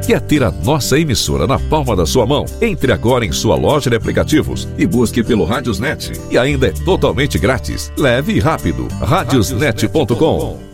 Quer ter a nossa emissora na palma da sua mão? Entre agora em sua loja de aplicativos e busque pelo Radiosnet. E ainda é totalmente grátis. Leve e rápido. Radiosnet.com.